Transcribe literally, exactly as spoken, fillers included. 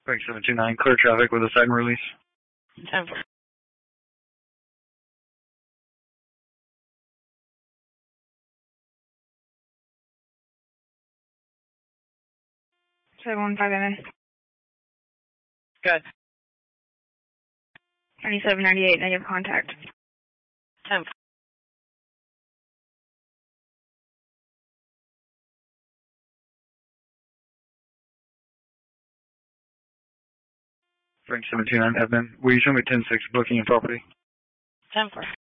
Frank seven two nine, clear traffic with a siren release. ten four. seven one five M N. Good. ninety-seven ninety-eight, negative contact. ten four. Frank seven two nine, Evan. Will you show me ten six booking and property? ten four.